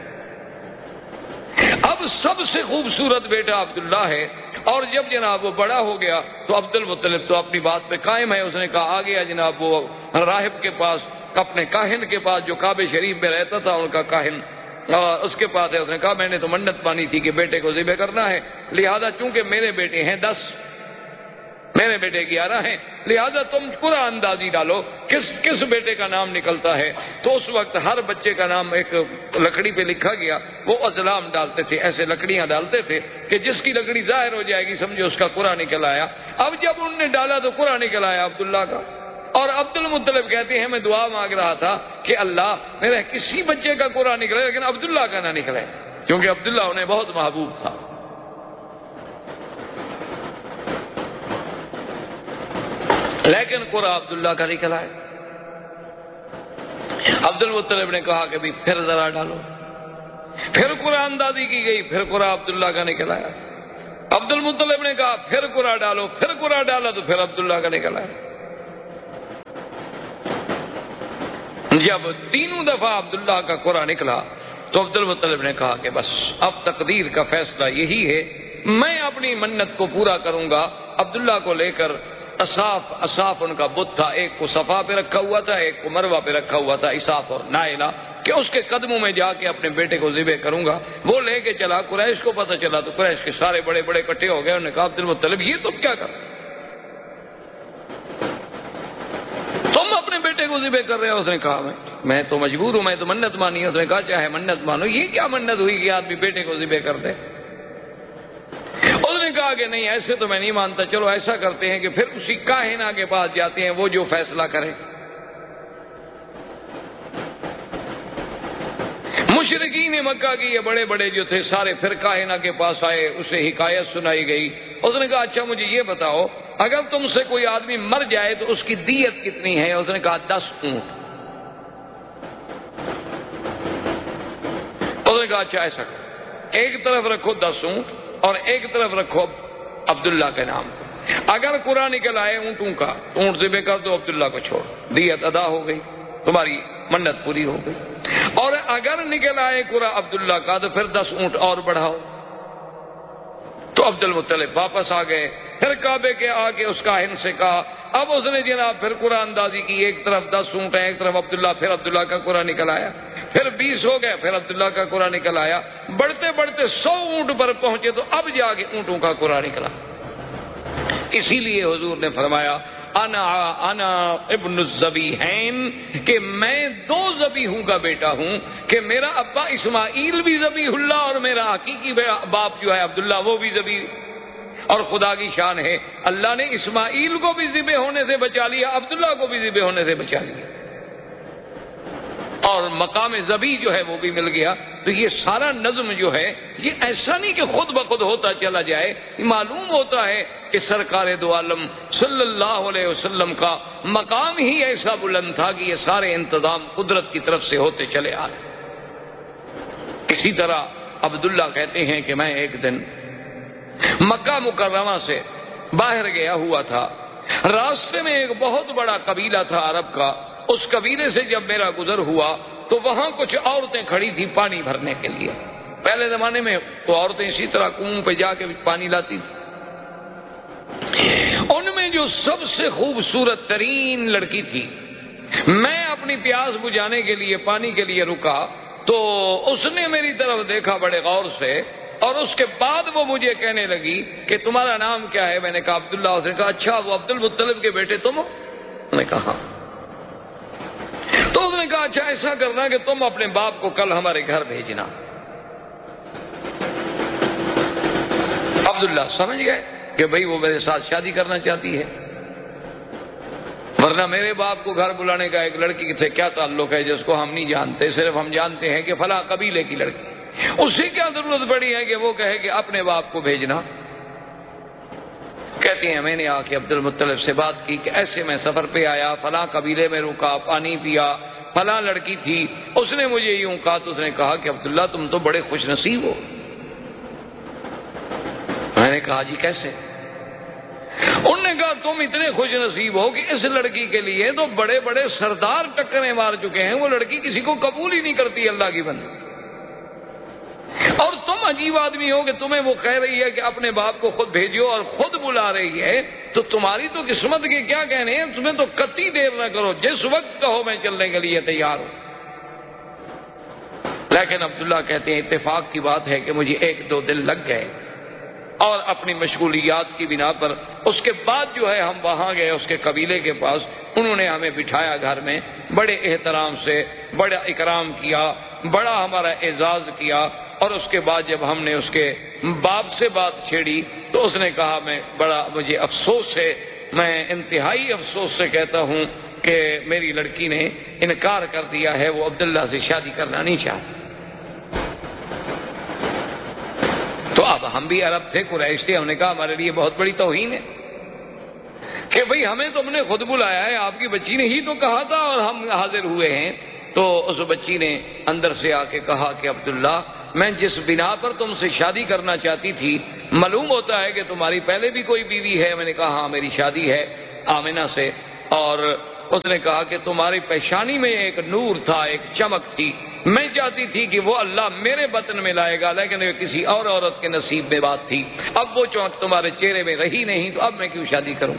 اب سب سے خوبصورت بیٹا عبداللہ ہے، اور جب جناب وہ بڑا ہو گیا تو عبد المطلب تو اپنی بات پہ قائم ہے، اس نے کہا آ گیا جناب وہ راہب کے پاس، اپنے کاہن کے پاس جو کعبہ شریف میں رہتا تھا، ان کا کاہن اس کے پاس ہے۔ اس نے کہا میں نے تو منت مانی تھی کہ بیٹے کو ذبح کرنا ہے، لہذا چونکہ میرے بیٹے ہیں 10، میرے بیٹے 11 ہیں، لہذا تم قرآن اندازی ڈالو کس بیٹے کا نام نکلتا ہے۔ تو اس وقت ہر بچے کا نام ایک لکڑی پہ لکھا گیا، وہ ازلام ڈالتے تھے، ایسے لکڑیاں ڈالتے تھے کہ جس کی لکڑی ظاہر ہو جائے گی سمجھو اس کا قرآن نکل آیا۔ اب جب انہوں نے ڈالا تو قرآن نکل آیا عبداللہ کا، اور عبد المطلب کہتے ہیں میں دعا مانگ رہا تھا کہ اللہ میرے کسی بچے کا قرآن نکلے لیکن عبداللہ کا نہ نکلے، کیونکہ عبداللہ انہیں بہت محبوب تھا۔ لیکن قرآن عبداللہ کا نکلا ہے۔ عبد المطلب نے کہا کہ بھی پھر ذرا ڈالو، پھر قرآن اندازی کی گئی، پھر قرآن عبداللہ کا نکلا ہے۔ عبد المطلب نے کہا پھر قرآن ڈالو، پھر قرآن ڈالا تو پھر عبداللہ کا نکلا ہے۔ جب تینوں دفعہ عبداللہ کا قرآن نکلا تو عبد المطلب نے کہا کہ بس اب تقدیر کا فیصلہ یہی ہے، میں اپنی منت کو پورا کروں گا۔ عبداللہ کو لے کر اصاف ان کا بت تھا، ایک کو صفا پہ رکھا ہوا تھا، ایک کو مروہ پہ رکھا ہوا تھا، اصاف اور نائلہ، کہ اس کے قدموں میں جا کے اپنے بیٹے کو ذبح کروں گا۔ وہ لے کے چلا، قریش کو پتہ چلا تو قریش کے سارے بڑے بڑے اکٹھے ہو گئے۔ انہوں نے کہا عبد المطلب یہ تم کیا کر، تم اپنے بیٹے کو ذبح کر رہے ہو؟ اس نے کہا میں تو مجبور ہوں، میں تو منت مانی ہے۔ اس نے کہا چاہے منت مانو، یہ کیا منت ہوئی کہ آدمی بیٹے کو ذبح کر دے؟ اس نے کہا کہ نہیں ایسے تو میں نہیں مانتا، چلو ایسا کرتے ہیں کہ پھر اسی کاہنہ کے پاس جاتے ہیں، وہ جو فیصلہ کرے۔ مشرکین مکہ کی یہ بڑے بڑے جو تھے سارے پھر کاہنہ کے پاس آئے، اسے حکایت سنائی گئی۔ اس نے کہا اچھا مجھے یہ بتاؤ، اگر تم سے کوئی آدمی مر جائے تو اس کی دیت کتنی ہے؟ اس نے کہا 10 اونٹ۔ اس نے کہا اچھا ایسا کرو، ایک طرف رکھو 10 اونٹ اور ایک طرف رکھو عبداللہ کے نام۔ اگر قرآن نکل آئے اونٹوں کا تو اونٹ ذبح کر دو، عبداللہ کو چھوڑ، دیت ادا ہو گئی، تمہاری منت پوری ہو گئی۔ اور اگر نکل آئے قرآن عبداللہ کا تو پھر 10 اونٹ اور بڑھاؤ۔ تو عبد المطلب واپس آ گئے، پھر کعبے کے آ کے اس کاہن سے کہا، اب اس نے جناب پھر قرآن اندازی کی، ایک طرف 10 اونٹ ہیں، ایک طرف عبداللہ، پھر عبداللہ کا قرآن نکل آیا، پھر 20 ہو گئے، پھر عبداللہ کا قرآن نکل آیا، بڑھتے بڑھتے 100 اونٹ پر پہنچے تو اب جا کے اونٹوں کا قرآن نکلا۔ اسی لیے حضور نے فرمایا انا ابن الذبیحین، کہ میں 2 ذبیحوں کا بیٹا ہوں، کہ میرا ابا اسماعیل بھی ذبیح اللہ اور میرا حقیقی باپ جو ہے عبداللہ وہ بھی ذبیح۔ اور خدا کی شان ہے اللہ نے اسماعیل کو بھی ذبح ہونے سے بچا لیا، عبداللہ کو بھی ذبح ہونے سے بچا لیا، اور مقام ذبیح جو ہے وہ بھی مل گیا۔ تو یہ سارا نظم جو ہے یہ ایسا نہیں کہ خود بخود ہوتا چلا جائے، یہ معلوم ہوتا ہے کہ سرکار دو عالم صلی اللہ علیہ وسلم کا مقام ہی ایسا بلند تھا کہ یہ سارے انتظام قدرت کی طرف سے ہوتے چلے آ رہے۔ اسی طرح عبداللہ کہتے ہیں کہ میں ایک دن مکہ مکرمہ سے باہر گیا ہوا تھا، راستے میں ایک بہت بڑا قبیلہ تھا عرب کا، اس قبیلے سے جب میرا گزر ہوا تو وہاں کچھ عورتیں کھڑی تھی پانی بھرنے کے لیے۔ پہلے زمانے میں تو عورتیں اسی طرح کنویں پہ جا کے پانی لاتی تھی۔ ان میں جو سب سے خوبصورت ترین لڑکی تھی، میں اپنی پیاس بجھانے کے لیے پانی کے لیے رکا تو اس نے میری طرف دیکھا بڑے غور سے، اور اس کے بعد وہ مجھے کہنے لگی کہ تمہارا نام کیا ہے؟ میں نے کہا عبداللہ۔ اس نے کہا اچھا وہ عبد المطلب کے بیٹے تم ہو؟ میں نے کہا ہاں۔ تو اس نے کہا اچھا ایسا کرنا کہ تم اپنے باپ کو کل ہمارے گھر بھیجنا۔ عبداللہ سمجھ گئے کہ بھئی وہ میرے ساتھ شادی کرنا چاہتی ہے، ورنہ میرے باپ کو گھر بلانے کا ایک لڑکی سے کیا تعلق ہے جس کو ہم نہیں جانتے، صرف ہم جانتے ہیں کہ فلاں قبیلے کی لڑکی، اس سے کیا ضرورت پڑی ہے کہ وہ کہے کہ اپنے باپ کو بھیجنا۔ کہتے ہیں میں نے آ کے عبد المطلب سے بات کی کہ ایسے میں سفر پہ آیا، فلاں قبیلے میں رکا، پانی پیا، فلاں لڑکی تھی، اس نے مجھے یوں کہا۔ تو اس نے کہا کہ عبداللہ تم تو بڑے خوش نصیب ہو۔ میں نے کہا جی کیسے؟ انہوں نے کہا تم اتنے خوش نصیب ہو کہ اس لڑکی کے لیے تو بڑے بڑے سردار ٹکریں مار چکے ہیں، وہ لڑکی کسی کو قبول ہی نہیں کرتی اللہ کی بندی، اور تم عجیب آدمی ہو کہ تمہیں وہ کہہ رہی ہے کہ اپنے باپ کو خود بھیجو اور خود بلا رہی ہے، تو تمہاری تو قسمت کے کیا کہنے ہیں، تمہیں تو قطعی دیر نہ کرو، جس وقت کہو میں چلنے کے لیے تیار ہوں۔ لیکن عبداللہ کہتے ہیں اتفاق کی بات ہے کہ مجھے 1-2 دن لگ گئے، اور اپنی مشغولیات کی بنا پر اس کے بعد جو ہے ہم وہاں گئے اس کے قبیلے کے پاس، انہوں نے ہمیں بٹھایا گھر میں، بڑے احترام سے بڑا اکرام کیا، بڑا ہمارا اعزاز کیا، اور اس کے بعد جب ہم نے اس کے باپ سے بات چھیڑی تو اس نے کہا مجھے افسوس ہے، میں انتہائی افسوس سے کہتا ہوں کہ میری لڑکی نے انکار کر دیا ہے، وہ عبداللہ سے شادی کرنا نہیں چاہتی۔ تو اب ہم بھی عرب تھے، قریش تھے، ہم نے کہا ہمارے لیے بہت بڑی توہین ہے کہ بھئی ہمیں تم نے خود بلایا ہے، آپ کی بچی نے ہی تو کہا تھا اور ہم حاضر ہوئے ہیں۔ تو اس بچی نے اندر سے آ کے کہا کہ عبداللہ میں جس بنا پر تم سے شادی کرنا چاہتی تھی، معلوم ہوتا ہے کہ تمہاری پہلے بھی کوئی بیوی ہے۔ میں نے کہا ہاں میری شادی ہے آمنہ سے، اور اس نے کہا کہ تمہاری پیشانی میں ایک نور تھا، ایک چمک تھی، میں چاہتی تھی کہ وہ اللہ میرے بطن میں لائے گا، لیکن وہ کسی اور عورت کے نصیب میں بات تھی، اب وہ چمک تمہارے چہرے میں رہی نہیں، تو اب میں کیوں شادی کروں؟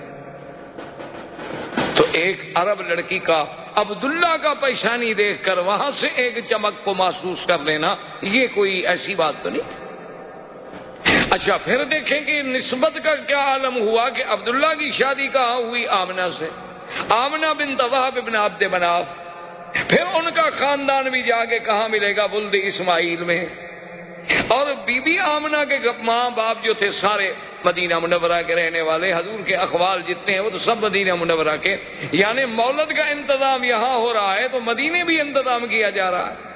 تو ایک عرب لڑکی کا عبداللہ کا پیشانی دیکھ کر وہاں سے ایک چمک کو محسوس کر لینا، یہ کوئی ایسی بات تو نہیں۔ اچھا پھر دیکھیں کہ نسبت کا کیا عالم ہوا کہ عبداللہ کی شادی کہاں ہوئی؟ آمنہ سے، آمنہ بنت وہب ابن عبد مناف، پھر ان کا خاندان بھی جا کے کہاں ملے گا؟ ولد اسماعیل میں۔ اور بی بی آمنہ کے ماں باپ جو تھے سارے مدینہ منورہ کے رہنے والے، حضور کے اقوال جتنے ہیں وہ تو سب مدینہ منورہ کے، یعنی مولد کا انتظام یہاں ہو رہا ہے تو مدینے بھی انتظام کیا جا رہا ہے۔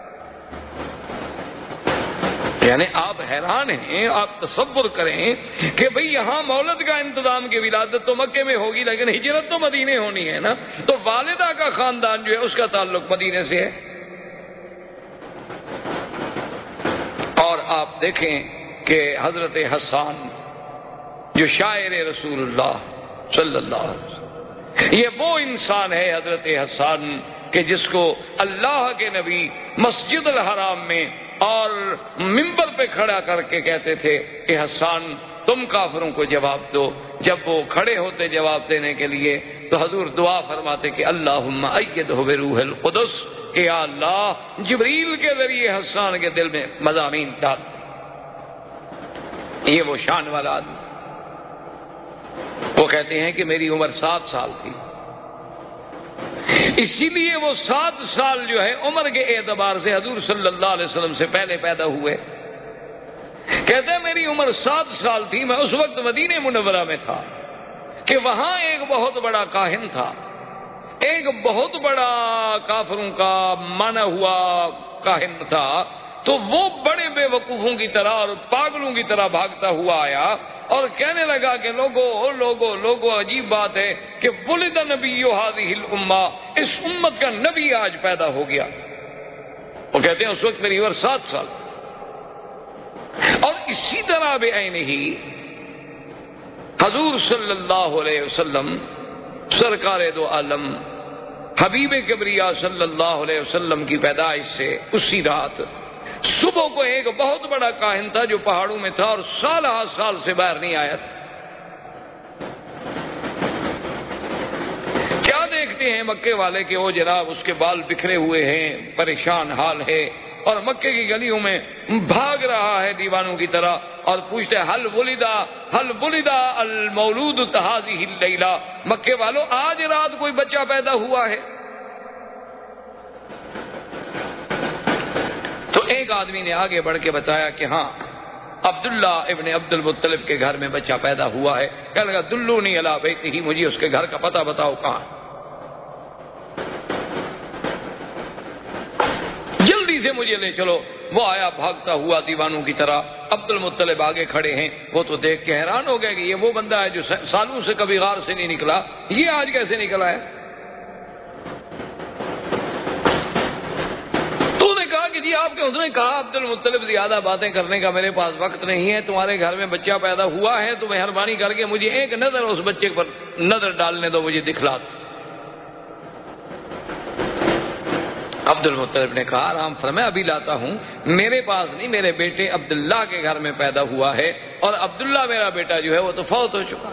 یعنی آپ حیران ہیں، آپ تصور کریں کہ بھئی یہاں مولد کا انتظام کی ولادت تو مکے میں ہوگی لیکن ہجرت تو مدینے ہونی ہے نا، تو والدہ کا خاندان جو ہے اس کا تعلق مدینے سے ہے۔ اور آپ دیکھیں کہ حضرت حسان جو شاعر رسول اللہ صلی اللہ علیہ وسلم، یہ وہ انسان ہے حضرت حسان کہ جس کو اللہ کے نبی مسجد الحرام میں اور منبر پہ کھڑا کر کے کہتے تھے کہ حسان تم کافروں کو جواب دو۔ جب وہ کھڑے ہوتے جواب دینے کے لیے تو حضور دعا فرماتے کہ اللہم ایدہ بروح القدس، کہ یا اللہ جبریل کے ذریعے حسان کے دل میں مضامین ڈال۔ یہ وہ شان والا آدمی، وہ کہتے ہیں کہ میری عمر 7 سال تھی، اسی لیے وہ 7 سال جو ہے عمر کے اعتبار سے حضور صلی اللہ علیہ وسلم سے پہلے پیدا ہوئے۔ کہتے ہیں میری عمر 7 سال تھی، میں اس وقت مدینہ منورہ میں تھا کہ وہاں ایک بہت بڑا کاہن تھا، ایک بہت بڑا کافروں کا مانا ہوا کاہن تھا، تو وہ بڑے بے وقوفوں کی طرح اور پاگلوں کی طرح بھاگتا ہوا آیا اور کہنے لگا کہ لوگوں عجیب بات ہے کہ ولد نبی هذه الامہ، اس امت کا نبی آج پیدا ہو گیا۔ وہ کہتے ہیں اس وقت میری عمر 7 سال۔ اور اسی طرح بے عینہی حضور صلی اللہ علیہ وسلم سرکار دو عالم حبیب کبریا صلی اللہ علیہ وسلم کی پیدائش سے اسی رات صبح کو ایک بہت بڑا کاہن تھا جو پہاڑوں میں تھا اور سال سے باہر نہیں آیا تھا۔ کیا دیکھتے ہیں مکے والے کہ وہ جناب اس کے بال بکھرے ہوئے ہیں، پریشان حال ہے، اور مکے کی گلیوں میں بھاگ رہا ہے دیوانوں کی طرح اور پوچھتے ہیں حل ولدا المولود هذه اللیلہ، مکے والوں آج رات کوئی بچہ پیدا ہوا ہے؟ تو ایک آدمی نے آگے بڑھ کے بتایا کہ ہاں عبداللہ ابن عبد المطلب کے گھر میں بچہ پیدا ہوا ہے۔ کہنے لگا دلونی علی بیتہ، مجھے اس کے گھر کا پتہ بتاؤ کہاں۔ جلدی سے مجھے لے چلو۔ وہ آیا بھاگتا ہوا دیوانوں کی طرح، عبد المطلب آگے کھڑے ہیں، وہ تو دیکھ کے حیران ہو گئے کہ یہ وہ بندہ ہے جو سالوں سے کبھی غار سے نہیں نکلا، یہ آج کیسے نکلا ہے؟ جی آپ کے اس نے کہا عبد المطلب زیادہ باتیں کرنے کا میرے پاس وقت نہیں ہے، تمہارے گھر میں بچہ پیدا ہوا ہے تو مہربانی کر کے مجھے ایک نظر اس بچے پر نظر ڈالنے دو، مجھے دکھلا دو۔ عبد المطلب نے کہا آرام فرمائے ابھی لاتا ہوں، میرے پاس نہیں، میرے بیٹے عبداللہ کے گھر میں پیدا ہوا ہے اور عبداللہ میرا بیٹا جو ہے وہ تو فوت ہو چکا۔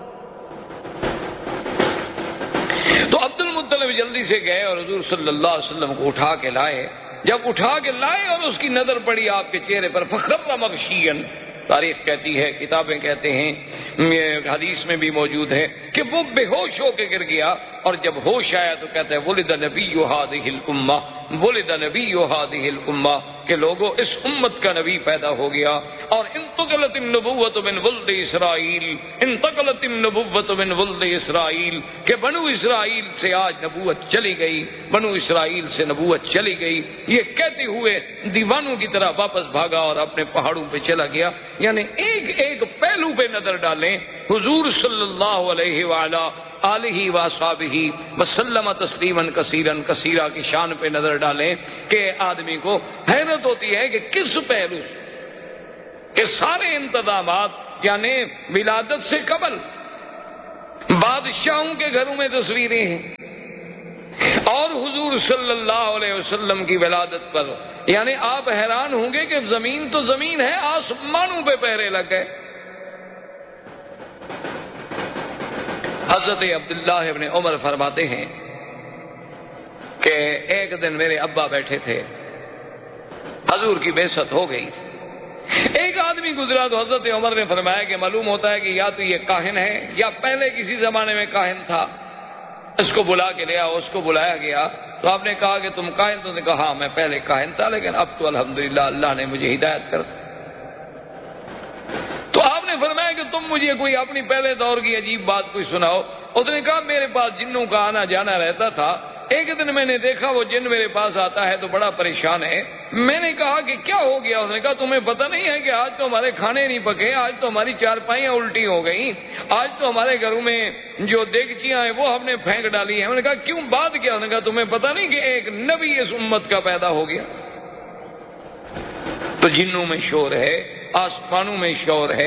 تو عبد المطلب جلدی سے گئے اور حضور صلی اللہ علیہ وسلم کو اٹھا کے لائے۔ جب اٹھا کے لائے اور اس کی نظر پڑی آپ کے چہرے پر، فخر مغشیاً، تاریخ کہتی ہے، کتابیں کہتے ہیں، حدیث میں بھی موجود ہے کہ وہ بے ہوش ہو کے گر گیا، اور جب ہوش آیا تو کہتا ہے ولد نبی هذه الامہ، ولد نبی هذه الامہ، کہ لوگوں اس امت کا نبی پیدا ہو گیا۔ اور انتقلت النبوۃ من ولد اسرائیل، انتقلت النبوۃ من ولد اسرائیل، کہ بنو اسرائیل سے آج نبوت چلی گئی، بنو اسرائیل سے نبوت چلی گئی، یہ کہتے ہوئے دیوانوں کی طرح واپس بھاگا اور اپنے پہاڑوں پہ چلا گیا۔ یعنی ایک ایک پہلو پہ نظر ڈالیں، حضور صلی اللہ علیہ وآلہ آلہ واصحابہ وسلم تسلیما کثیرا کثیرا کی شان پہ نظر ڈالیں کہ آدمی کو حیرت ہوتی ہے کہ کس پہلو سے کہ سارے انتظامات یعنی ولادت سے قبل، بعد بادشاہوں کے گھروں میں تصویریں ہیں، اور حضور صلی اللہ علیہ وسلم کی ولادت پر یعنی آپ حیران ہوں گے کہ زمین تو زمین ہے، آسمانوں پہ پہرے لگ گئے۔ حضرت عبداللہ ابن عمر فرماتے ہیں کہ ایک دن میرے ابا بیٹھے تھے، حضور کی بعثت ہو گئی تھی، ایک آدمی گزرا تو حضرت عمر نے فرمایا کہ معلوم ہوتا ہے کہ یا تو یہ کاہن ہے یا پہلے کسی زمانے میں کاہن تھا، اس کو بلا کے لیا۔ اس کو بلایا گیا تو آپ نے کہا کہ تم کاہن؟ تو نے کہا ہاں میں پہلے کاہن تھا لیکن اب تو الحمدللہ اللہ نے مجھے ہدایت کر دی۔ تو آپ نے فرمایا کہ تم مجھے کوئی اپنی پہلے دور کی عجیب بات کوئی سناؤ۔ اس نے کہا میرے پاس جنوں کا آنا جانا رہتا تھا، ایک دن میں نے دیکھا وہ جن میرے پاس آتا ہے تو بڑا پریشان ہے۔ میں نے کہا کہ کیا ہو گیا؟ اس نے کہا تمہیں پتہ نہیں ہے کہ آج تو ہمارے کھانے نہیں پکے، آج تو ہماری چارپائیاں الٹی ہو گئیں، آج تو ہمارے گھروں میں جو دیگچیاں ہیں وہ ہم نے پھینک ڈالی ہیں۔ میں نے کہا کیوں، بات کیا؟ اس نے کہا تمہیں پتہ نہیں کہ ایک نبی اس امت کا پیدا ہو گیا؟ تو جنوں میں شور ہے، آسمانوں میں شور ہے۔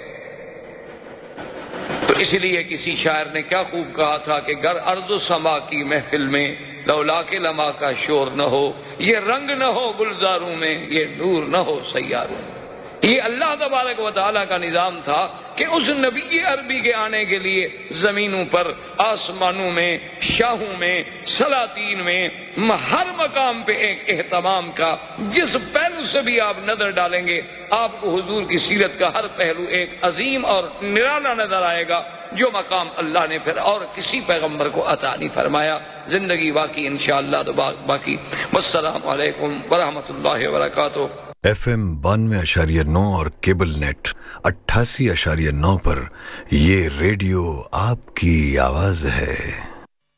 تو اس لیے کسی شاعر نے کیا خوب کہا تھا کہ گر ارض و سما کی محفل میں لولا کے لما کا شور نہ ہو، یہ رنگ نہ ہو گلزاروں میں، یہ نور نہ ہو سیاروں میں۔ یہ اللہ تبارک و تعالیٰ کا نظام تھا کہ اس نبی عربی کے آنے کے لیے زمینوں پر، آسمانوں میں، شاہوں میں، سلاطین میں، ہر مقام پہ ایک اہتمام کا، جس پہلو سے بھی آپ نظر ڈالیں گے آپ کو حضور کی سیرت کا ہر پہلو ایک عظیم اور نرالا نظر آئے گا، جو مقام اللہ نے پھر اور کسی پیغمبر کو عطا نہیں فرمایا۔ زندگی باقی انشاءاللہ تو باقی۔ والسلام علیکم ورحمۃ اللہ وبرکاتہ۔ FM 92.9 اور کیبل نیٹ 88.9 پر یہ ریڈیو آپ کی آواز ہے۔